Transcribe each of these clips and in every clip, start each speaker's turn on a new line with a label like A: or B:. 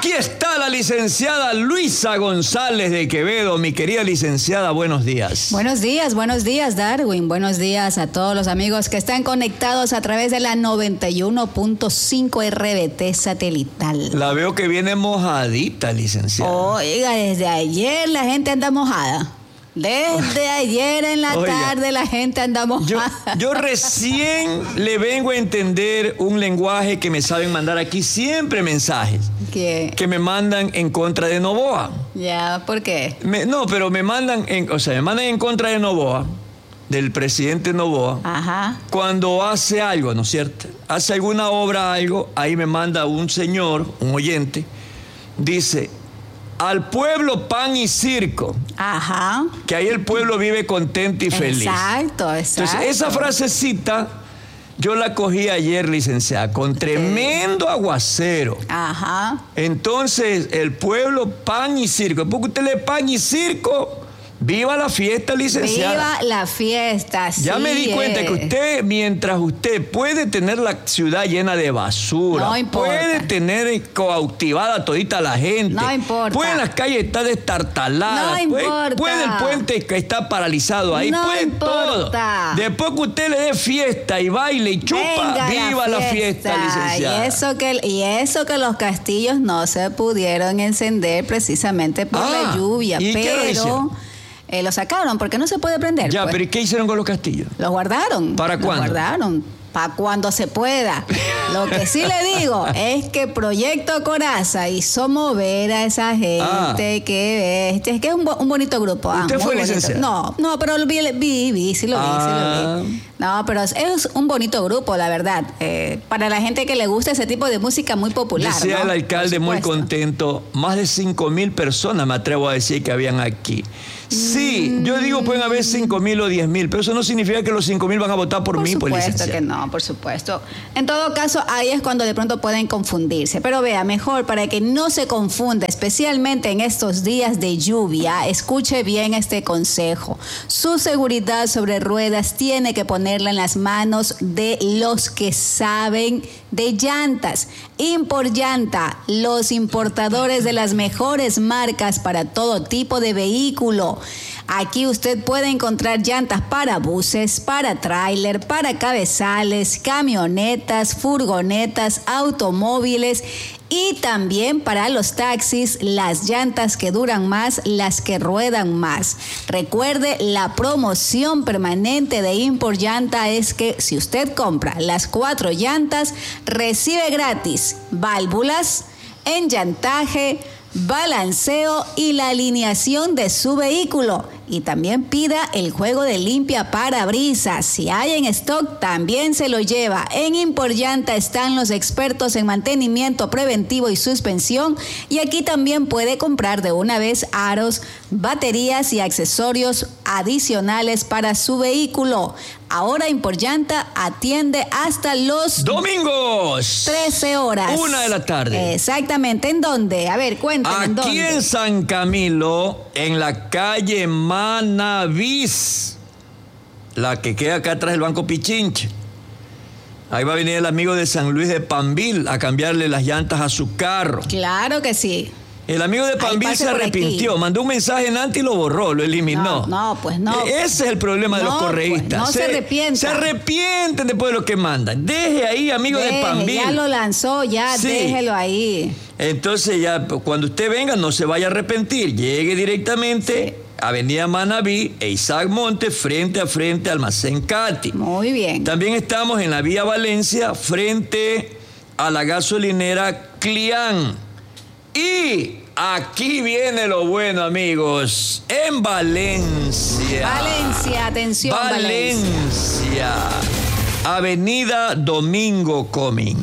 A: Aquí está la licenciada Luisa González de Quevedo. Mi querida licenciada, buenos días.
B: Buenos días, Darwin. Buenos días a todos los amigos que están conectados a través de la 91.5 RBT satelital.
A: La veo que viene mojadita, licenciada.
B: Oiga, desde ayer la gente anda mojada. Desde ayer en la tarde la gente anda mojada.
A: Yo recién le vengo a entender un lenguaje que me saben mandar aquí siempre mensajes.
B: ¿Qué?
A: Que me mandan en contra de Noboa.
B: Ya, ¿por qué?
A: Pero me mandan en contra de Noboa, del presidente Noboa.
B: Ajá.
A: Cuando hace algo, ¿no es cierto? Hace alguna obra, algo, ahí me manda un señor, un oyente, dice: al pueblo pan y circo.
B: Ajá.
A: Que ahí el pueblo vive contento y feliz.
B: Exacto.
A: Entonces, esa frasecita yo la cogí ayer, licenciada, con tremendo aguacero.
B: Ajá.
A: Entonces, el pueblo pan y circo. Porque usted le pan y circo. ¡Viva la fiesta, licenciada!
B: ¡Viva la fiesta!
A: Ya me di cuenta que usted, mientras usted puede tener la ciudad llena de basura,
B: no importa,
A: puede tener cautivada todita la gente,
B: no importa,
A: puede las calles estar destartaladas,
B: no importa,
A: puede el puente que está paralizado ahí,
B: no
A: puede
B: importa,
A: todo. Después que usted le dé fiesta y baile y chupa,
B: venga,
A: ¡viva la fiesta, licenciada!
B: Y eso que los castillos no se pudieron encender precisamente por la lluvia, pero lo sacaron porque no se puede prender.
A: Ya,
B: pues.
A: pero ¿y qué hicieron con los castillos?
B: Los guardaron.
A: ¿Para cuándo?
B: Los guardaron. Para cuando se pueda. Lo que sí le digo es que Proyecto Coraza hizo mover a esa gente que es que un bonito grupo.
A: ¿Usted fue licenciado?
B: No, pero sí lo vi. No, pero es un bonito grupo, la verdad. Para la gente que le gusta ese tipo de música muy popular.
A: Decía, ¿no? El alcalde muy contento. Más de 5,000 personas, me atrevo a decir, que habían aquí. Sí, yo digo pueden haber 5,000 o 10,000, pero eso no significa que los 5,000 van a votar por mí, pues, licenciado.
B: Por supuesto que no, por supuesto. En todo caso, ahí es cuando de pronto pueden confundirse. Pero vea, mejor para que no se confunda, especialmente en estos días de lluvia, escuche bien este consejo. Su seguridad sobre ruedas tiene que ponerla en las manos de los que saben de llantas. Imporllanta, los importadores de las mejores marcas para todo tipo de vehículo. Aquí usted puede encontrar llantas para buses, para tráiler, para cabezales, camionetas, furgonetas, automóviles y también para los taxis, las llantas que duran más, las que ruedan más. Recuerde, la promoción permanente de Imporllanta es que si usted compra las 4 llantas, recibe gratis válvulas, enllantaje, balanceo y la alineación de su vehículo. Y también pida el juego de limpia parabrisas. Si hay en stock, también se lo lleva. En Imporllanta están los expertos en mantenimiento preventivo y suspensión. Y aquí también puede comprar de una vez aros, baterías y accesorios adicionales para su vehículo. Ahora Imporllanta atiende hasta los
A: domingos
B: 13 horas.
A: 1 de la tarde.
B: Exactamente. ¿En dónde? A ver, cuéntame. ¿En dónde?
A: Aquí en San Camilo, en la calle Manavís, la que queda acá atrás del Banco Pichinche. Ahí va a venir el amigo de San Luis de Pambil a cambiarle las llantas a su carro.
B: Claro que sí.
A: El amigo de Pambil se arrepintió, mandó un mensaje en antes y lo borró, lo eliminó.
B: No.
A: Ese es el problema de los correístas.
B: Pues, se arrepienten.
A: Se arrepienten después de lo que mandan. Deje ahí, amigo de Pambil.
B: Ya lo lanzó, sí. Déjelo ahí.
A: Entonces ya, cuando usted venga, no se vaya a arrepentir. Llegue directamente Avenida Manaví e Isaac Montes, frente a frente Almacén Cati.
B: Muy bien.
A: También estamos en la Vía Valencia, frente a la gasolinera Clián. Y aquí viene lo bueno, amigos. En Valencia.
B: Atención,
A: Valencia. Avenida Domingo Comín,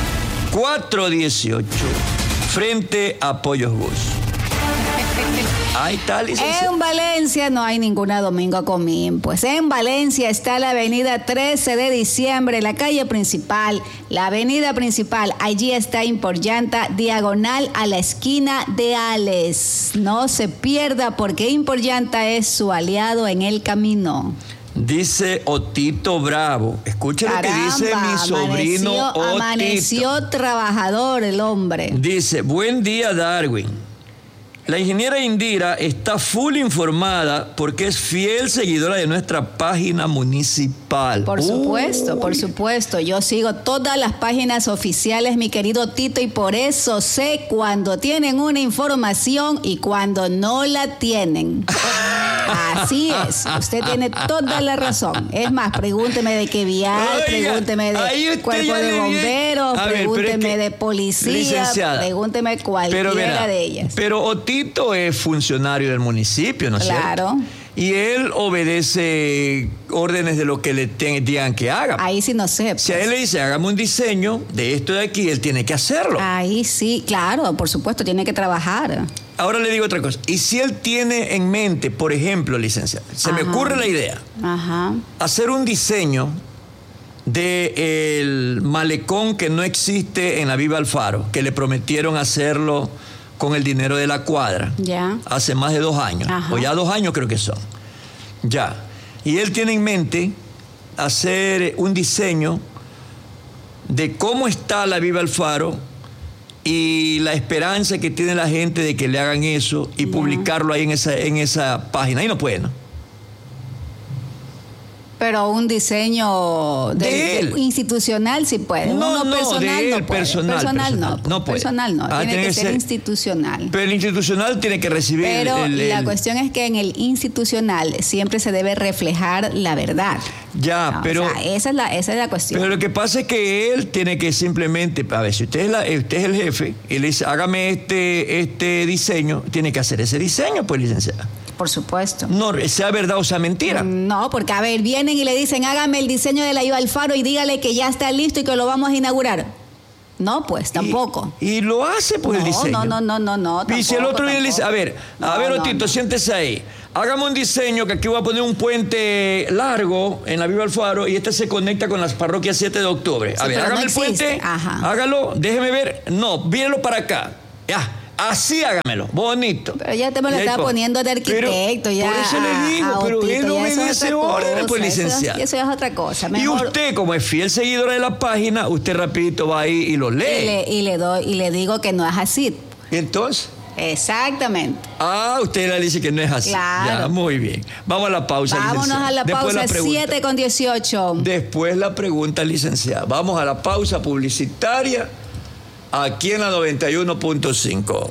A: 418, frente a Pollos Bus. Ahí está, licenciada.
B: En Valencia no hay ninguna Domingo Comín. Pues en Valencia está la avenida 13 de diciembre, la calle principal, la avenida principal. Allí está Imporllanta, diagonal a la esquina de Ales. No se pierda porque Imporllanta es su aliado en el camino.
A: Dice Otito Bravo. Escucha lo que dice mi sobrino Otito.
B: Amaneció trabajador el hombre.
A: Dice, buen día, Darwin. La ingeniera Indira está full informada porque es fiel seguidora de nuestra página municipal.
B: Por supuesto. Yo sigo todas las páginas oficiales, mi querido Tito, y por eso sé cuando tienen una información y cuando no la tienen. Así es. Usted tiene toda la razón. Es más, pregúnteme de qué vial, pregúnteme de cuerpo de bomberos, pregúnteme de policía,
A: licenciada,
B: pregúnteme cualquiera de ellas.
A: Pero Otito es funcionario del municipio, ¿no es cierto?
B: Claro.
A: Y él obedece órdenes de lo que le digan que haga.
B: Ahí sí no sé. Pues.
A: Si a él le dice, hágame un diseño de esto de aquí, él tiene que hacerlo.
B: Ahí sí, claro, por supuesto, tiene que trabajar.
A: Ahora le digo otra cosa. Y si él tiene en mente, por ejemplo, licenciado, se me ocurre la idea, hacer un diseño del malecón que no existe en la Viva Alfaro, que le prometieron hacerlo con el dinero de la cuadra.
B: Ya.
A: Hace más de 2 años. O ya 2 años creo que son. Ya. Y él tiene en mente hacer un diseño de cómo está la Viva Alfaro y la esperanza que tiene la gente de que le hagan eso y publicarlo ahí en esa página. Ahí no puede, ¿no?
B: Pero un diseño de institucional sí puede.
A: No,
B: uno personal
A: de él,
B: no puede.
A: Personal
B: no puede. Personal no. Tiene que ser institucional.
A: Pero el institucional tiene que recibir...
B: Pero la cuestión es que en el institucional siempre se debe reflejar la verdad.
A: Ya,
B: no,
A: pero...
B: O sea, esa es la cuestión.
A: Pero lo que pasa es que él tiene que simplemente... A ver, si usted es el jefe y le dice, hágame este diseño, tiene que hacer ese diseño, pues, licenciada.
B: Por supuesto.
A: No, sea verdad o sea mentira.
B: No, porque a ver, vienen y le dicen, hágame el diseño de la Viva Alfaro y dígale que ya está listo y que lo vamos a inaugurar. No, pues, tampoco.
A: Y lo hace, pues, el diseño.
B: No.
A: Y si el otro día le dice, a ver, Otito, siéntese ahí. Hágame un diseño que aquí voy a poner un puente largo en la Viva Alfaro y este se conecta con las parroquias 7 de octubre. A ver, hágame el puente, hágalo, déjeme ver. No, mírelo para acá. Ya. Así hágamelo, bonito.
B: Pero ya te me lo estaba poniendo de arquitecto. Ya,
A: por eso le digo, pero él no obedece órdenes, pues, licenciado.
B: Eso es otra cosa.
A: Mejor, y usted, como es fiel seguidora de la página, usted rapidito va ahí y lo lee.
B: Y le digo que no es así.
A: ¿Y entonces?
B: Exactamente.
A: Usted le dice que no es así.
B: Claro.
A: Ya, muy bien. Vamos a la pausa,
B: Vámonos
A: licenciada.
B: A la pausa, 7:18.
A: Después la pregunta, licenciada. Vamos a la pausa publicitaria. Aquí en la 91.5.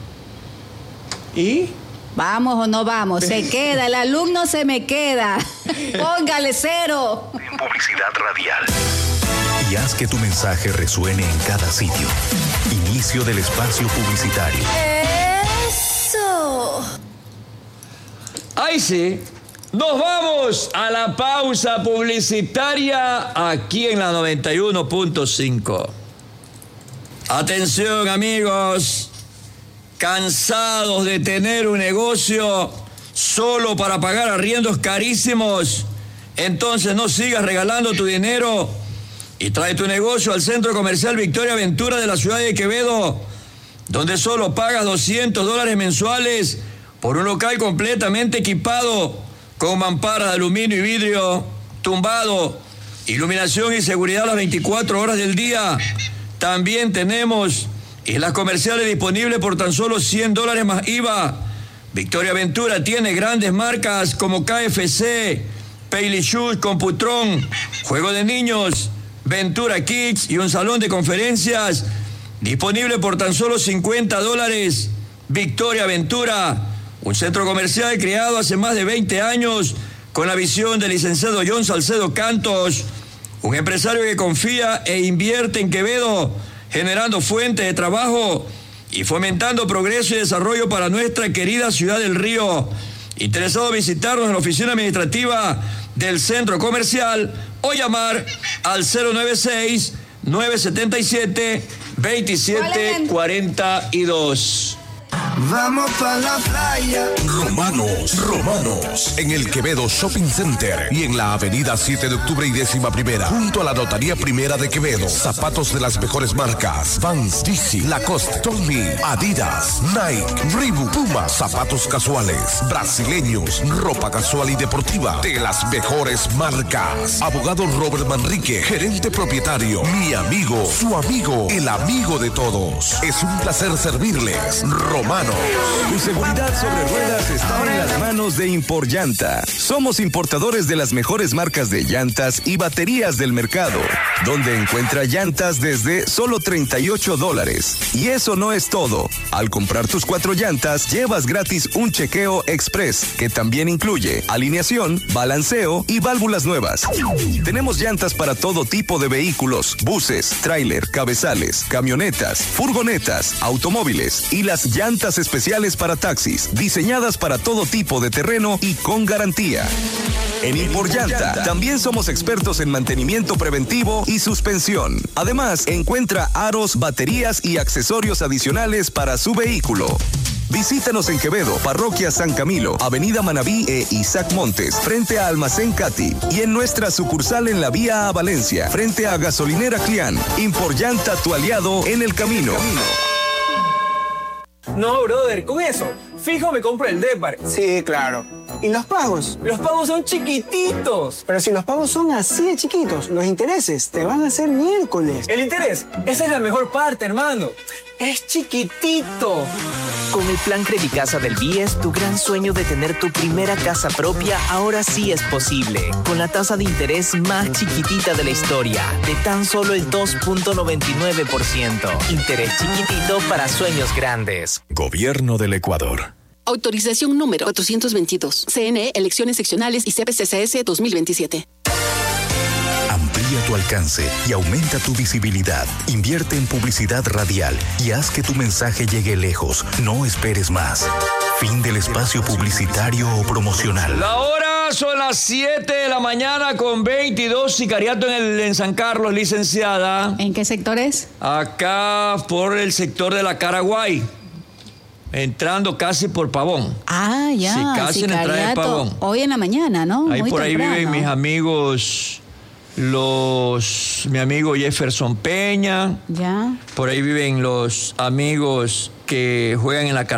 A: ¿Y?
B: ¿Vamos o no vamos? Se queda, el alumno se me queda. Póngale 0.
C: En publicidad radial. Y haz que tu mensaje resuene en cada sitio. Inicio del espacio publicitario.
B: ¡Eso!
A: ¡Ay, sí! Nos vamos a la pausa publicitaria aquí en la 91.5. Atención, amigos, cansados de tener un negocio solo para pagar arriendos carísimos. Entonces no sigas regalando tu dinero y trae tu negocio al Centro Comercial Victoria Ventura de la ciudad de Quevedo, donde solo pagas $200 mensuales por un local completamente equipado con mamparas de aluminio y vidrio tumbado, iluminación y seguridad las 24 horas del día. También tenemos islas comerciales disponibles por tan solo $100 más IVA. Victoria Ventura tiene grandes marcas como KFC, Payly Shoes, Computron, Juego de Niños, Ventura Kids y un salón de conferencias disponible por tan solo $50. Victoria Ventura, un centro comercial creado hace más de 20 años con la visión del licenciado John Salcedo Cantos, un empresario que confía e invierte en Quevedo, generando fuentes de trabajo y fomentando progreso y desarrollo para nuestra querida ciudad del Río. Interesado en visitarnos en la oficina administrativa del centro comercial o llamar al 096-977-2742.
D: Vamos pa' la playa.
E: Romanos, en el Quevedo Shopping Center y en la avenida 7 de octubre y 11ª, junto a la Notaría Primera de Quevedo. Zapatos de las mejores marcas: Vans, DC, Lacoste, Tommy, Adidas, Nike, Reebok, Puma, zapatos casuales, brasileños, ropa casual y deportiva de las mejores marcas. Abogado Robert Manrique, gerente propietario, mi amigo, su amigo, el amigo de todos. Es un placer servirles. Romanos.
F: Tu seguridad sobre ruedas está en las manos de Imporllanta. Somos importadores de las mejores marcas de llantas y baterías del mercado, donde encuentra llantas desde solo $38. Y eso no es todo. Al comprar tus 4 llantas, llevas gratis un chequeo express, que también incluye alineación, balanceo y válvulas nuevas. Tenemos llantas para todo tipo de vehículos: buses, tráiler, cabezales, camionetas, furgonetas, automóviles y las llantas especiales para taxis, diseñadas para todo tipo de terreno y con garantía. En Imporllanta también somos expertos en mantenimiento preventivo y suspensión. Además, encuentra aros, baterías y accesorios adicionales para su vehículo. Visítanos en Quevedo, Parroquia San Camilo, Avenida Manabí e Isaac Montes, frente a Almacén Cati, y en nuestra sucursal en la vía a Valencia, frente a Gasolinera Clián. Imporllanta, tu aliado en el camino.
G: No, brother, con eso, fijo me compro el Depar.
H: Sí, claro. ¿Y los pagos?
G: Los pagos son chiquititos.
H: Pero si los pagos son así de chiquitos, los intereses te van a hacer miércoles.
G: El interés, esa es la mejor parte, hermano. Es chiquitito.
I: Con el plan Credicasa del BIES, tu gran sueño de tener tu primera casa propia ahora sí es posible. Con la tasa de interés más chiquitita de la historia, de tan solo el 2.99%. Interés chiquitito para sueños grandes.
C: Gobierno del Ecuador.
J: Autorización número 422. CNE, Elecciones Seccionales y CPCCS 2027.
C: Amplía tu alcance y aumenta tu visibilidad. Invierte en publicidad radial y haz que tu mensaje llegue lejos. No esperes más. Fin del espacio publicitario o promocional.
A: La hora son las 7 de la mañana con 22. Sicariato en San Carlos, licenciada.
B: ¿En qué sector es?
A: Acá por el sector de la Caraguay. Entrando casi por Pavón.
B: Ah, ya.
A: Sí, casi en la entrada de Pavón.
B: Hoy en la mañana, ¿no?
A: Ahí
B: muy
A: por
B: temprano.
A: ahí viven mis amigos, mi amigo Jefferson Peña.
B: Ya.
A: Por ahí viven los amigos que juegan en la Caraguay.